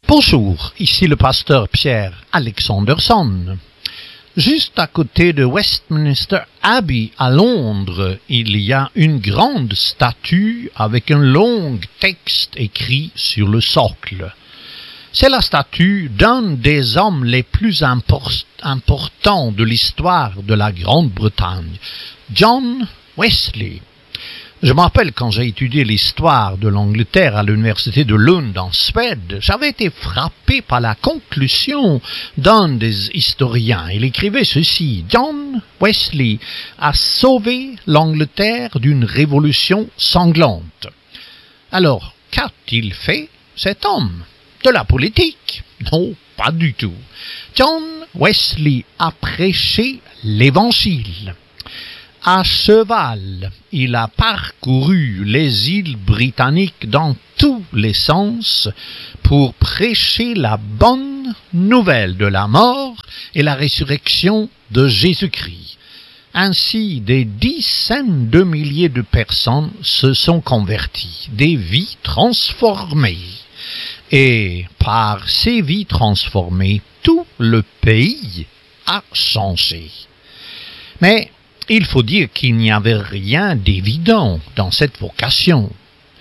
Bonjour, ici le pasteur Pierre Alexanderson. Juste à côté de Westminster Abbey à Londres, il y a une grande statue avec un long texte écrit sur le socle. C'est la statue d'un des hommes les plus importants de l'histoire de la Grande-Bretagne, John Wesley. Je me rappelle quand j'ai étudié l'histoire de l'Angleterre à l'université de Lund en Suède, j'avais été frappé par la conclusion d'un des historiens. Il écrivait ceci: John Wesley a sauvé l'Angleterre d'une révolution sanglante. Alors, qu'a-t-il fait cet homme? De la politique? Non, pas du tout. John Wesley a prêché l'Évangile. À cheval, il a parcouru les îles britanniques dans tous les sens pour prêcher la bonne nouvelle de la mort et la résurrection de Jésus-Christ. Ainsi, des dizaines de milliers de personnes se sont converties, des vies transformées. Et par ces vies transformées, tout le pays a changé. Mais il faut dire qu'il n'y avait rien d'évident dans cette vocation.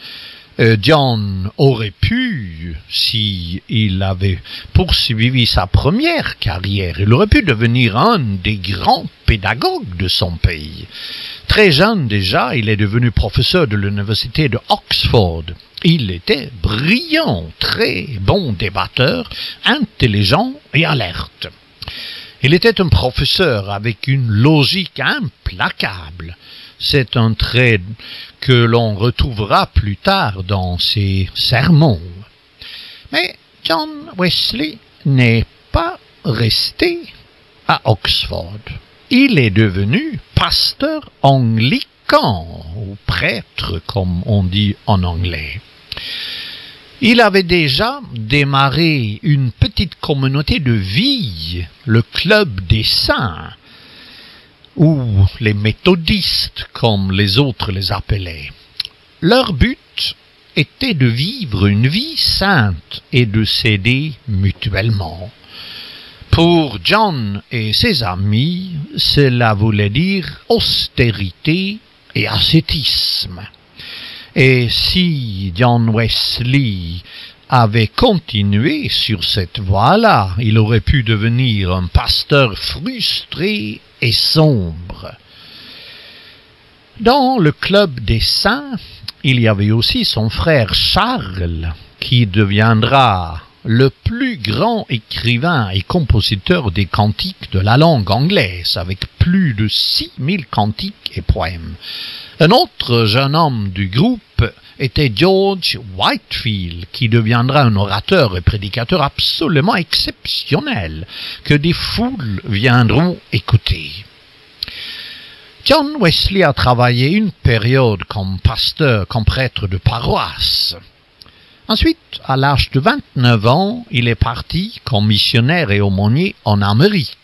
John aurait pu, s'il avait poursuivi sa première carrière, il aurait pu devenir un des grands pédagogues de son pays. Très jeune déjà, il est devenu professeur de l'université de Oxford. Il était brillant, très bon débatteur, intelligent et alerte. Il était un professeur avec une logique implacable. C'est un trait que l'on retrouvera plus tard dans ses sermons. Mais John Wesley n'est pas resté à Oxford. Il est devenu pasteur anglican, ou prêtre comme on dit en anglais. Il avait déjà démarré une petite communauté de vie, le Club des Saints, ou les méthodistes, comme les autres les appelaient. Leur but était de vivre une vie sainte et de s'aider mutuellement. Pour John et ses amis, cela voulait dire austérité et ascétisme. Et si John Wesley avait continué sur cette voie-là, il aurait pu devenir un pasteur frustré et sombre. Dans le Club des Saints, il y avait aussi son frère Charles, qui deviendra le plus grand écrivain et compositeur des cantiques de la langue anglaise, avec plus de 6000 cantiques et poèmes. Un autre jeune homme du groupe était George Whitefield, qui deviendra un orateur et prédicateur absolument exceptionnel, que des foules viendront écouter. John Wesley a travaillé une période comme pasteur, comme prêtre de paroisse. Ensuite, à l'âge de 29 ans, il est parti comme missionnaire et aumônier en Amérique.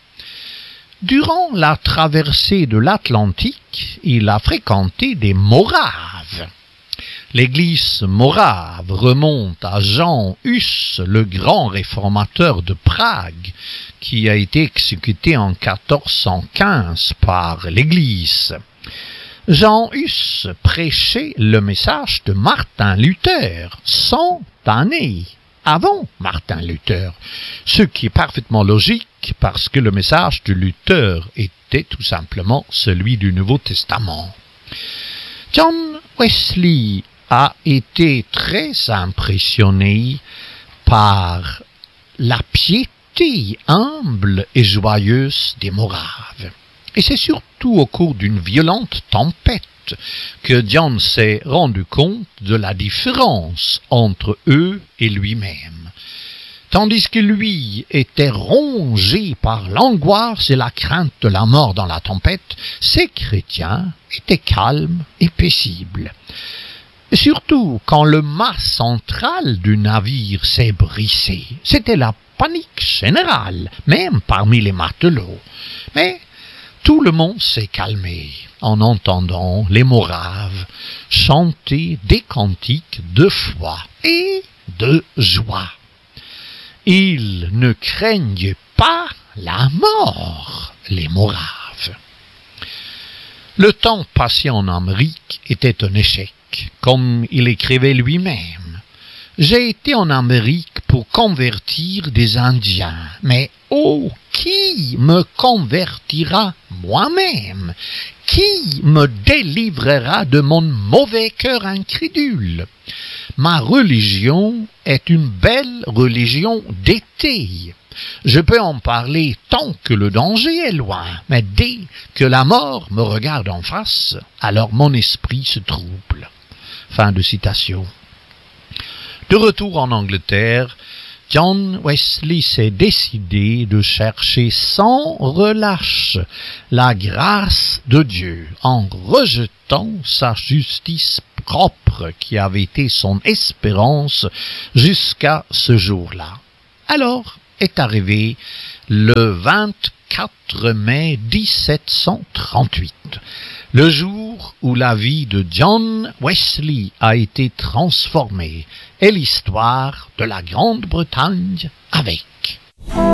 Durant la traversée de l'Atlantique, il a fréquenté des Moraves. L'église morave remonte à Jean Hus, le grand réformateur de Prague, qui a été exécuté en 1415 par l'église. Jean Hus prêchait le message de Martin Luther 100 années avant Martin Luther, ce qui est parfaitement logique parce que le message de Luther était tout simplement celui du Nouveau Testament. John Wesley a été très impressionné par la piété humble et joyeuse des Moraves. Et c'est surtout au cours d'une violente tempête que John s'est rendu compte de la différence entre eux et lui-même. Tandis que lui était rongé par l'angoisse et la crainte de la mort dans la tempête, ces chrétiens étaient calmes et paisibles. Et surtout quand le mât central du navire s'est brisé, c'était la panique générale, même parmi les matelots. Mais tout le monde s'est calmé en entendant les Moraves chanter des cantiques de foi et de joie. Ils ne craignent pas la mort, les Moraves. Le temps passé en Amérique était un échec, comme il écrivait lui-même. J'ai été en Amérique pour convertir des Indiens, mais oh, qui me convertira moi-même? Qui me délivrera de mon mauvais cœur incrédule? Ma religion est une belle religion d'été. Je peux en parler tant que le danger est loin, mais dès que la mort me regarde en face, alors mon esprit se trouble. Fin de citation. De retour en Angleterre, John Wesley s'est décidé de chercher sans relâche la grâce de Dieu en rejetant sa justice propre qui avait été son espérance jusqu'à ce jour-là. Alors est arrivé le 24 mai 1738, le jour où la vie de John Wesley a été transformée et l'histoire de la Grande-Bretagne avec.